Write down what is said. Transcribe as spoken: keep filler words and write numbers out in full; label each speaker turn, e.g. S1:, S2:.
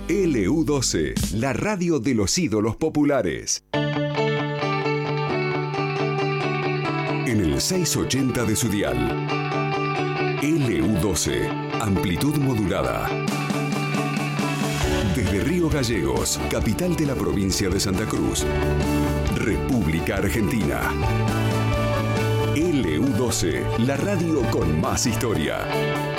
S1: L U doce, la radio de los ídolos populares. En el seiscientos ochenta de su dial. L U doce, amplitud modulada. Desde Río Gallegos, capital de la provincia de Santa Cruz, República Argentina. L U doce, la radio con más historia.